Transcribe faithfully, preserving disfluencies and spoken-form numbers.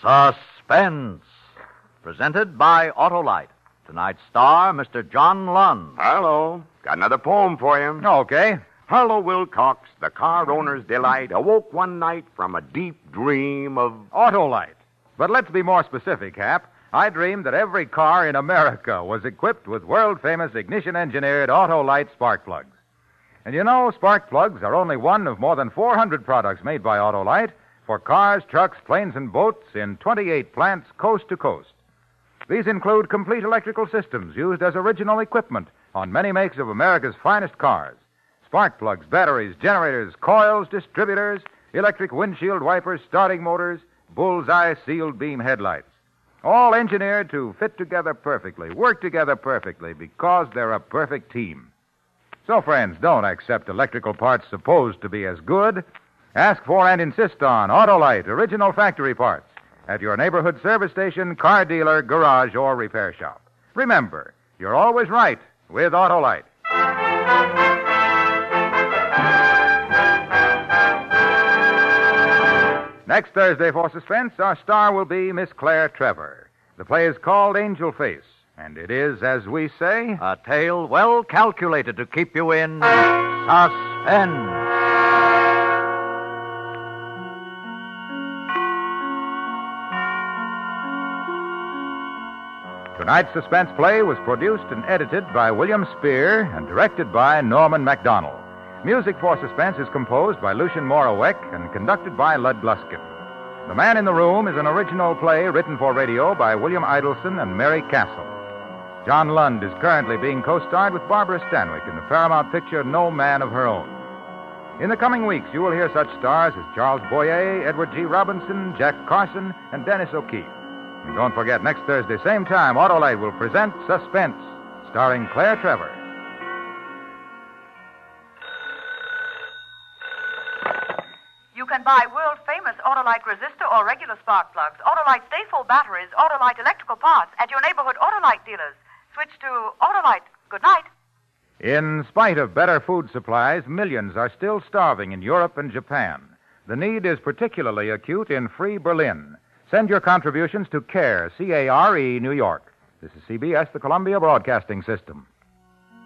Suspense. Presented by Autolite. Tonight's star, Mister John Lund. Hello. Got another poem for you. Okay. Harlow Wilcox, the car owner's delight, awoke one night from a deep dream of... Autolite. But let's be more specific, Hap. I dreamed that every car in America was equipped with world-famous ignition-engineered Autolite spark plugs. And you know, spark plugs are only one of more than four hundred products made by Autolite for cars, trucks, planes, and boats in twenty-eight plants coast to coast. These include complete electrical systems used as original equipment on many makes of America's finest cars. Spark plugs, batteries, generators, coils, distributors, electric windshield wipers, starting motors, bullseye sealed beam headlights. All engineered to fit together perfectly, work together perfectly, because they're a perfect team. So, friends, don't accept electrical parts supposed to be as good. Ask for and insist on Autolite original factory parts at your neighborhood service station, car dealer, garage, or repair shop. Remember, you're always right with Autolite. Next Thursday for Suspense, our star will be Miss Claire Trevor. The play is called Angel Face, and it is, as we say... A tale well calculated to keep you in suspense. Tonight's suspense play was produced and edited by William Spear and directed by Norman MacDonald. Music for Suspense is composed by Lucien Moraweck and conducted by Lud Gluskin. The Man in the Room is an original play written for radio by William Idelson and Mary Castle. John Lund is currently being co-starred with Barbara Stanwyck in the Paramount picture No Man of Her Own. In the coming weeks, you will hear such stars as Charles Boyer, Edward G. Robinson, Jack Carson, and Dennis O'Keefe. And don't forget, next Thursday, same time, Autolite will present Suspense, starring Claire Trevor. You can buy world-famous Autolite resistor or regular spark plugs, Autolite stay-full batteries, Autolite electrical parts at your neighborhood Autolite dealers. Switch to Autolite. Good night. In spite of better food supplies, millions are still starving in Europe and Japan. The need is particularly acute in Free Berlin. Send your contributions to CARE, C A R E, New York. This is C B S, the Columbia Broadcasting System.